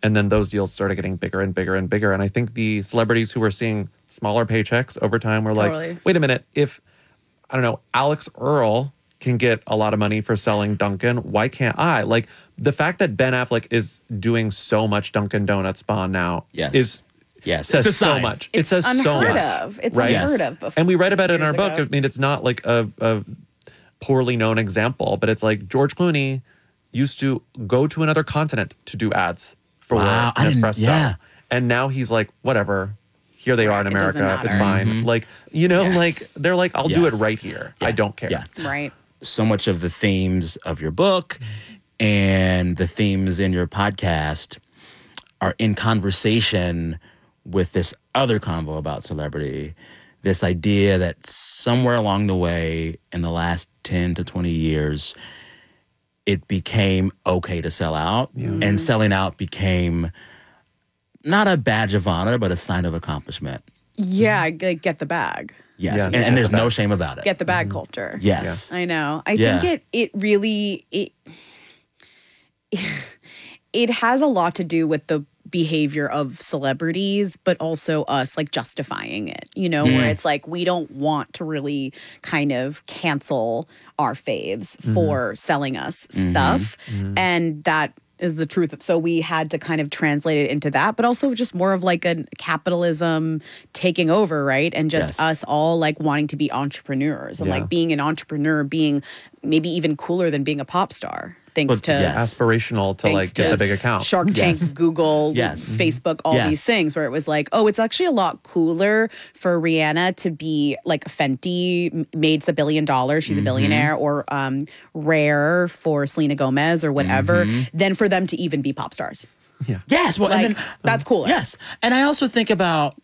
And then those deals started getting bigger and bigger and bigger. And I think the celebrities who were seeing smaller paychecks over time were like, wait a minute, if, I don't know, Alex Earl can get a lot of money for selling Dunkin', why can't I? Like, the fact that Ben Affleck is doing so much Dunkin' Donuts spawn now says so much. It says so much. It's right? unheard of before. And we read about it in our book. I mean, it's not like a poorly known example, but it's like George Clooney used to go to another continent to do ads for Nespresso. And now he's like, whatever. Here they are in America. It's fine. Like, you know, like they're like, I'll do it right here. I don't care. Right. So much of the themes of your book and the themes in your podcast are in conversation with this other convo about celebrity. This idea that somewhere along the way in the last 10 to 20 years, it became okay to sell out. And selling out became not a badge of honor, but a sign of accomplishment. Yeah, get the bag. Yes, and there's no shame about it. Get the bag culture. Yes. I know. I think it really, it has a lot to do with the behavior of celebrities, but also us like justifying it, you know, where it's like we don't want to really kind of cancel our faves for selling us stuff. And that is the truth. So we had to kind of translate it into that, but also just more of like a capitalism taking over, right? And just us all like wanting to be entrepreneurs and like being an entrepreneur being maybe even cooler than being a pop star. Thanks to aspirational to like get the big account. Shark Tank, Google, Facebook, all these things where it was like, oh, it's actually a lot cooler for Rihanna to be like Fenty made $1 billion. She's a billionaire, or Rare for Selena Gomez or whatever, than for them to even be pop stars. Yeah. Yes. Well, like, and then, that's cooler. Yes. And I also think about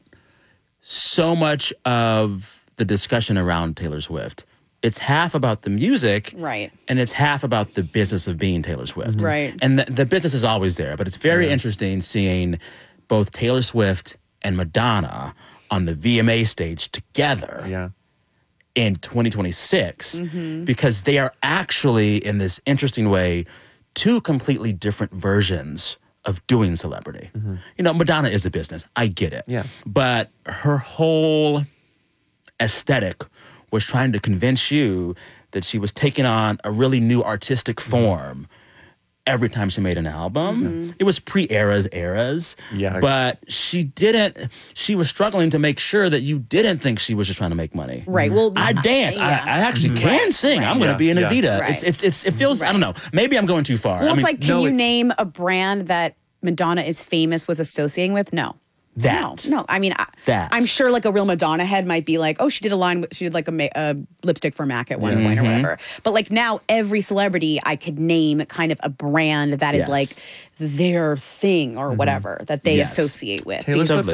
so much of the discussion around Taylor Swift. It's half about the music, right, and it's half about the business of being Taylor Swift. Right. And the business is always there, but it's very interesting seeing both Taylor Swift and Madonna on the VMA stage together in 2026 because they are actually, in this interesting way, two completely different versions of doing celebrity. You know, Madonna is a business. I get it. Yeah. But her whole aesthetic was trying to convince you that she was taking on a really new artistic form every time she made an album. It was eras. Yeah. But she was struggling to make sure that you didn't think she was just trying to make money. Right. Well, I dance. I actually can sing. Right. I'm going to be in Evita. Right. It feels, I don't know. Maybe I'm going too far. Well, it's like, can you name a brand that Madonna is famous with associating with? No. No. I mean, I'm sure like a real Madonna head might be like, oh, she did like a lipstick for MAC at one point or whatever. But like now every celebrity I could name kind of a brand that is like their thing or whatever that they associate with. Taylor Swift,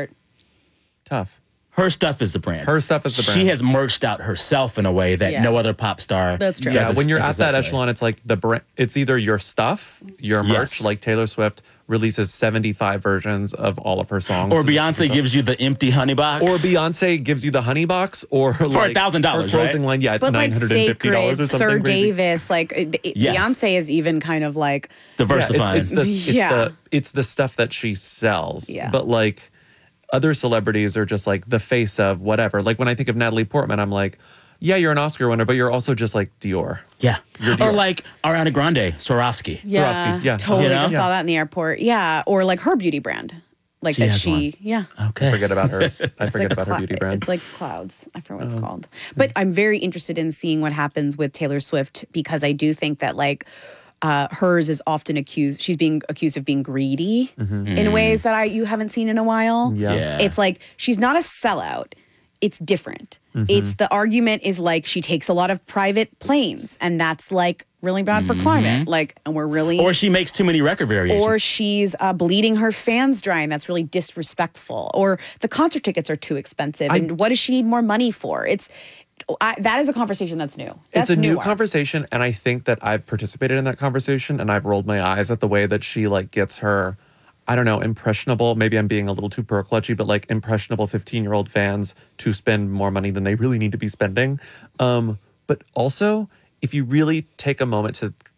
tough. Her stuff is the brand. She has merged out herself in a way that no other pop star. That's true. Yeah, when you're at that echelon, it's like the brand. It's either your stuff, your merch, like Taylor Swift releases 75 versions of all of her songs. Or Beyonce gives you the empty honey box. Or Beyonce gives you the honey box. Or for like $1,000, her closing line, but like $950 or something. Sir crazy. Davis, like Beyonce is even kind of like diversifying. It's the stuff that she sells. Yeah. But like other celebrities are just like the face of whatever. Like when I think of Natalie Portman, I'm like, yeah, you're an Oscar winner, but you're also just like Dior. Yeah. Or like Ariana Grande, Swarovski. Yeah. Swarovski. Yeah. Totally just saw that in the airport. Yeah. Or like her beauty brand. Like she that has she, one. Okay. I forget about hers. I forget about her beauty brand. It's like Clouds. I forget what it's called. But I'm very interested in seeing what happens with Taylor Swift because I do think that like hers is often she's being accused of being greedy in ways that you haven't seen in a while. Yeah. It's like she's not a sellout. It's different. It's the argument is like she takes a lot of private planes and that's like really bad for climate. Like, and we're really... Or she makes too many record variations. Or she's bleeding her fans dry and that's really disrespectful. Or the concert tickets are too expensive. And what does she need more money for? That is a conversation that's new. That's it's a new newer. conversation, and I think that I've participated in that conversation, and I've rolled my eyes at the way that she like gets her, I don't know, impressionable. Maybe I'm being a little too pearl clutchy, but like impressionable 15-year-old fans to spend more money than they really need to be spending. But also, if you really take a moment to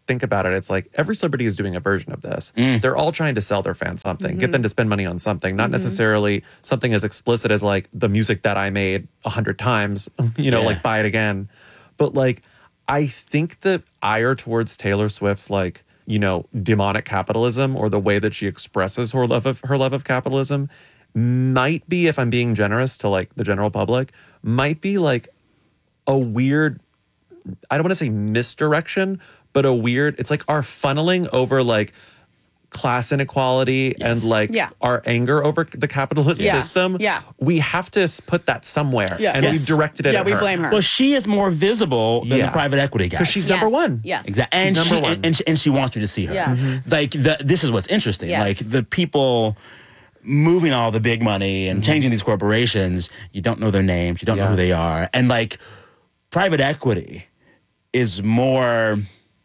think about it, it's like every celebrity is doing a version of this. They're all trying to sell their fans something, get them to spend money on something, not necessarily something as explicit as like the music that I made 100 times, like buy it again. But like, I think the ire towards Taylor Swift's like, demonic capitalism, or the way that she expresses her love of capitalism, might be, if I'm being generous to like the general public, might be like a weird, I don't want to say misdirection, but it's like our funneling over like class inequality and like our anger over the capitalist system. Yeah. We have to put that somewhere. Yeah. And we've directed it at her. Yeah, we blame her. Well, she is more visible than the private equity guys. Because she's number one. Yes. Exactly. And she wants you to see her. Yes. Like, this is what's interesting. Yes. Like, the people moving all the big money and changing these corporations, you don't know their names, you don't know who they are. And like, private equity is more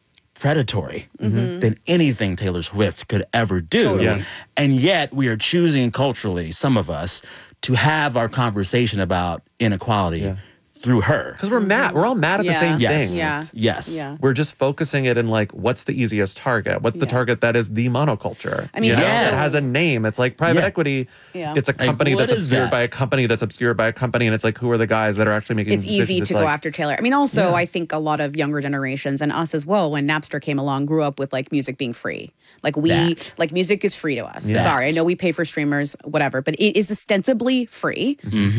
predatory than anything Taylor Swift could ever do. Totally. Yeah. And yet we are choosing culturally, some of us, to have our conversation about inequality through her. Because we're mad. We're all mad at the same things. Yeah. Yes. Yeah. We're just focusing it in like, what's the easiest target? What's the target that is the monoculture? I mean, it has a name. It's like private equity. Yeah. It's a company what that's is obscured that? by a company that's obscured by a company. And it's like, who are the guys that are actually making It's easy decisions? to go after Taylor. I mean, also, I think a lot of younger generations and us as well, when Napster came along, grew up with like music being free. Like like music is free to us. Yeah. Sorry, I know we pay for streamers, whatever, but it is ostensibly free.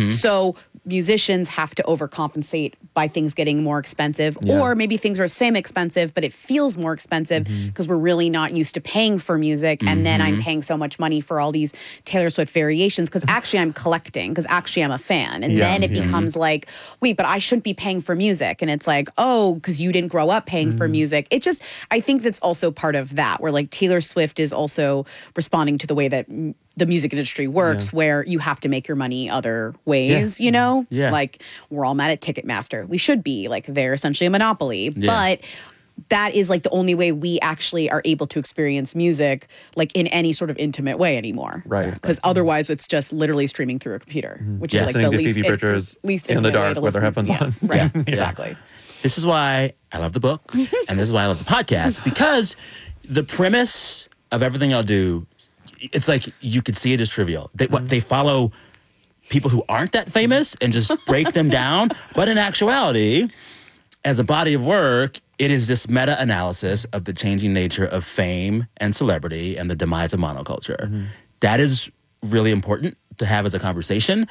So musicians have to overcompensate by things getting more expensive, or maybe things are same expensive, but it feels more expensive because we're really not used to paying for music. And then I'm paying so much money for all these Taylor Swift variations because actually I'm collecting, because actually I'm a fan. And then it becomes like, wait, but I shouldn't be paying for music. And it's like, oh, because you didn't grow up paying for music. It just, I think that's also part of that, where like Taylor Swift is also responding to the way that the music industry works, where you have to make your money other ways, Yeah. Like we're all mad at Ticketmaster. We should be, like, they're essentially a monopoly, but that is like the only way we actually are able to experience music like in any sort of intimate way anymore. Right. Because otherwise it's just literally streaming through a computer, which is like the Listening to least, Phoebe Bridgers least in the intimate way dark to with her listen. headphones on. Right. Exactly. This is why I love the book, and this is why I love the podcast, because the premise of everything I'll do, it's like you could see it as trivial. They follow people who aren't that famous and just break them down. But in actuality, as a body of work, it is this meta-analysis of the changing nature of fame and celebrity and the demise of monoculture. That is really important to have as a conversation.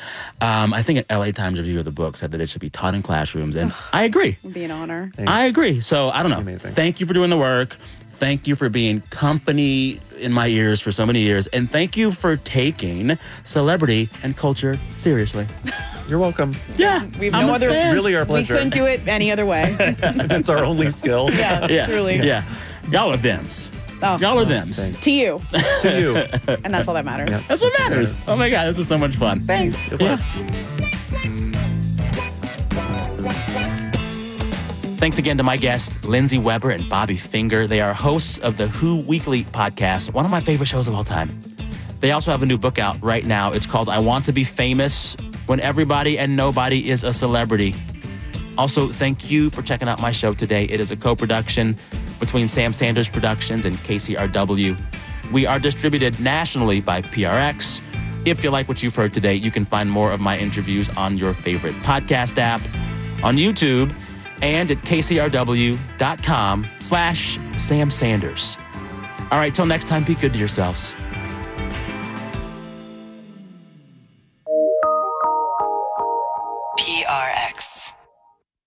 I think an LA Times review of the book said that it should be taught in classrooms, and I agree. It'd be an honor. I agree. So I don't know. Amazing. Thank you for doing the work. Thank you for being company in my ears for so many years. And thank you for taking celebrity and culture seriously. You're welcome. Yeah. We have I'm no a other. fan. It's really our We pleasure. couldn't do it any other way. That's our only skill. Yeah, truly. Yeah. Y'all are thems. Oh, Y'all are thems. thanks. to you, To you. and that's all that matters. Yeah. That's what matters. Oh my God, this was so much fun. Thanks. It was. Thanks again to my guests, Lindsay Weber and Bobby Finger. They are hosts of the Who Weekly podcast, one of my favorite shows of all time. They also have a new book out right now. It's called I Want to Be Famous When Everybody and Nobody is a Celebrity. Also, thank you for checking out my show today. It is a co-production between Sam Sanders Productions and KCRW. We are distributed nationally by PRX. If you like what you've heard today, you can find more of my interviews on your favorite podcast app, on YouTube, and at kcrw.com/Sam Sanders. All right, till next time, be good to yourselves. PRX.